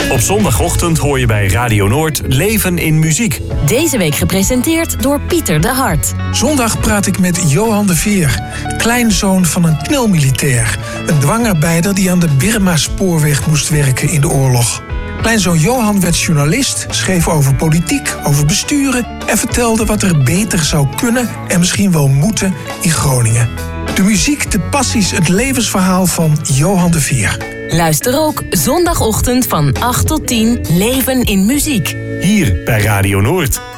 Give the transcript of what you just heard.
Op zondagochtend hoor je bij Radio Noord Leven in Muziek. Deze week gepresenteerd door Pieter de Hart. Zondag praat ik met Johan de Veer, kleinzoon van een knelmilitair. Een dwangarbeider die aan de Birma-spoorweg moest werken in de oorlog. Kleinzoon Johan werd journalist, schreef over politiek, over besturen en vertelde wat er beter zou kunnen en misschien wel moeten in Groningen. De muziek, de passies, het levensverhaal van Johan de Veer. Luister ook zondagochtend van 8 tot 10 Leven in Muziek. Hier bij Radio Noord.